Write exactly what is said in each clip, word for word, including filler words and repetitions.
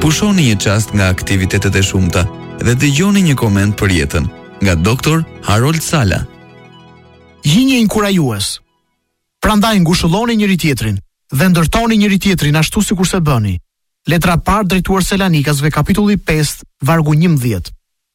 Pushoni një çast nga aktivitetet e shumta dhe dëgjoni një koment për jetën nga doktor Harold Sala. Jini inkurajues. Prandaj ngushëlloni njëri tjetrin dhe ndërtoni njëri tjetrin ashtu sikur se bëni. Letra e parë drejtuar Selanikasve, kapitulli pesë, vargu njëmbëdhjetë.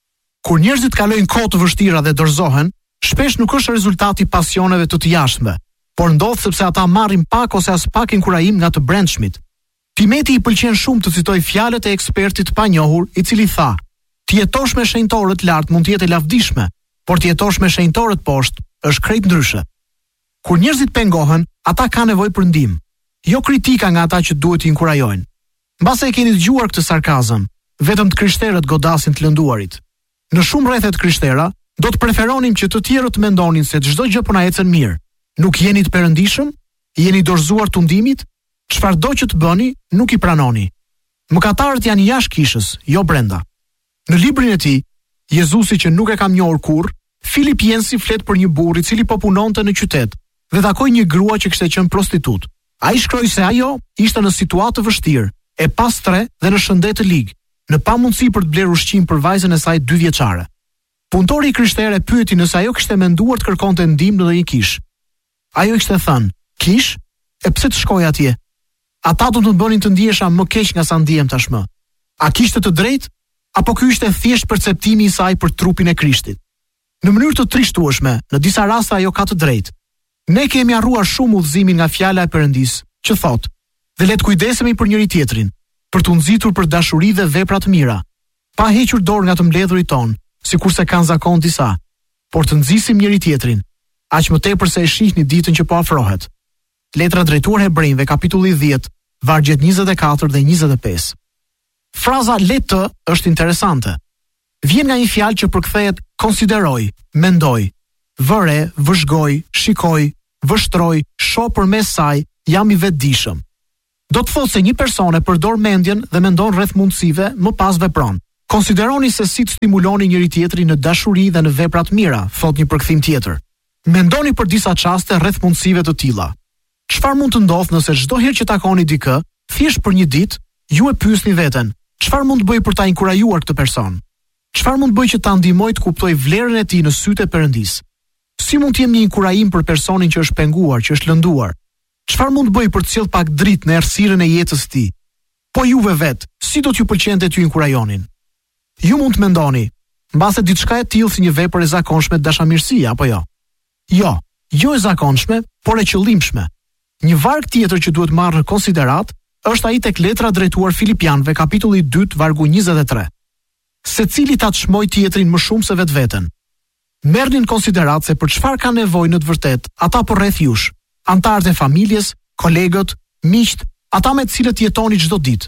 Kur njerëzit kalojnë kohë të vështira dhe dorëzohen, shpesh nuk është rezultati i pasioneve të të jashtme, por ndodh sepse ata marrin pak ose as pak inkurajim nga të brendshmit. Timeti i pëlqen shumë të citoj fjalët e ekspertit panjohur, i cili tha: "Ti jetosh me shenjtorët lart mund të jetë e lavdishme, por ti jetosh me shenjtorët poshtë është krejt ndryshe." Kur njerëzit pengohen, ata kanë nevojë për ndihmë, jo kritika nga ata që duhet të inkurajojnë. Mbase e keni dëgjuar këtë sarkazëm, vetëm të krishterët godasin të lënduarit. Në shumë rrethet krishtera, do të preferonim që të tjerët të mendonin se çdo gjë po na ecën mirë. Nuk jeni të perëndishëm, jeni dorëzuar tundimit, çfarëdo që të bëni, nuk i pranoni. Mëkatarët janë jashtë kishës, jo brenda. Në librin e tij, Jezusi që nuk e kam njohur kurrë, Filip Jensi flet për një burr i cili po punonte në qytet dhe takoi një grua që kishte qenë prostitut. Ai shkroi se ajo ishte në situatë të vështirë, e pastre dhe në shëndet të ligë, në pamundësi për të blerë ushqim për vajzën e saj dy vjeçare. Punëtori i krishterë pyeti nëse ajo kishte menduar të kërkonte ndihmë në një kish. Ajo kishte thënë: "Kish? E pse të shkoj atje? Ata do të më bënin të ndihesha më keq nga sa ndihem tashmë. A kishte të drejtë? Apo ky ishte thjesht perceptimi i saj për trupin e Krishtit?" Në mënyrë të trishtueshme, në disa raste ajo ka të drejtë. Ne kemi harruar shumë udhëzimin nga fjala e Perëndis, që thotë: "Dhe le të kujdesemi për njëri tjetrin, për të nxitur për dashuri dhe vepra të mira, pa hequr dorë nga të mbledhurit ton, sikurse kanë zakon disa, por të nxisim njëri tjetrin, aq më tepër se e shihni ditën që po afrohet." Letra drejtuar Hebrejve, kapitulli dhjetë, vargjet njëzet e katër dhe njëzet e pesë. Fraza "le të" është interesante. Vjen nga një fjalë që përkthehet konsideroj, mendoj, vëre, vëzhgoj, shikoj, vështroj, shoh përmes saj, jam i vetëdijshëm. Do të thotë se një person e përdor mendjen dhe mendon rreth mundësive, më pas vepron. Konsideroni se si të stimuloni njëri tjetrin në dashuri dhe në vepra të mira, thot një përkthim tjetër. Mendoni për disa çaste rreth mundësive të tilla. Çfarë mund të ndodhë nëse çdo herë që takoni dikë, thjesht për një ditë, ju e pyesni veten: çfarë mund të bëj për ta inkurajuar këtë person? Çfarë mund të bëj që ta ndihmoj të kuptoj vlerën e tij në sytë e Perëndis? Si mund të jem një inkurajim për personin që është penguar, që është lënduar? Çfarë mund të bëj për të sjellë pak dritë në errësirën e jetës së tij? Po juve vet, si do t'ju pëlqente t'ju inkurajonin? Ju mund të mendoni, mbase diçka e tillë si një vepër e zakonshme dashamirësie apo jo? Jo, jo e zakonshme, por e qëllimshme. Një varg tjetër që duhet marrë në konsiderat është ai tek letra drejtuar Filipianëve, kapitulli dy, vargu njëzet e tre. Secili ta çmoj tjetrin më shumë se vetveten. Merrni në konsiderat se për çfarë ka nevojë në të vërtetë ata përreth jush, antarët e familjes, kolegët, miqt, ata me të cilët jetoni çdo ditë.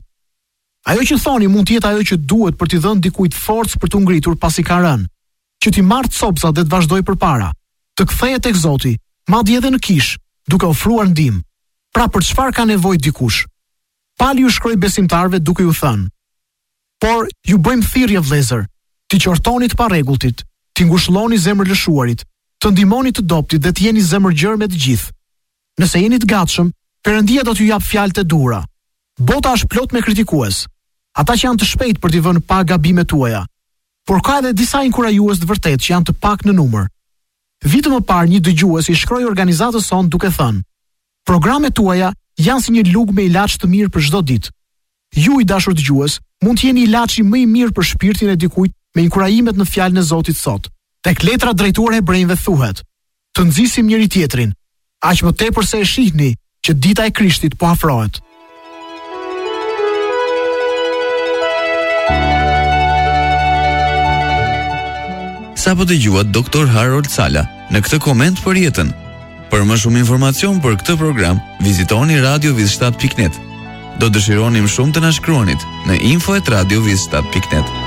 Ajo që thoni mund të jetë ajo që duhet për t'i dhënë dikujt forcë për t'u ngritur pasi ka rënë, që t'i marrë copsa dhe të vazhdoj përpara, të kthehet tek Zoti, madje edhe në kish, duke ofruar ndihmë. Pra për çfarë ka nevojë dikush? Pali ju shkroi besimtarëve duke ju thënë: "Por ju bëjmë thirrje vëllezër, ti qortoni të parregulltit, ti ngushëlloni zemër lëshuarit, të ndihmoni të dobtit dhe të jeni zemërgjër me të gjithë. Nëse jeni të gatshëm, Perëndia do t'ju jap fjalë të dura. Bota është plot me kritikues, ata që janë të shpejtë për t'i vënë pa gabimet tuaja, por ka edhe disa inkurajues të vërtetë që janë të pak në numër." Vite më parë një dëgjues i shkroi organizatës son duke thënë: "Programet tuaja janë si një lugë me ilaç të mirë për çdo ditë. Ju i dashur dëgjues, mund të jeni ilaçi më i mirë për shpirtin e dikujt me inkurajimet në fjalën e Zotit sot." Tek letra drejtuar Hebrejve thuhet: "Të nxisim njëri tjetrin, aq më tepër se e shihni që dita e Krishtit po afrohet." Sa po dëgjuat doktor Harold Sala në këtë koment për jetën. Për më shumë informacion për këtë program, vizitoni radio viz shtat pikë net. Do dëshironim shumë të na shkruanit në info at radio viz shtat pikë net.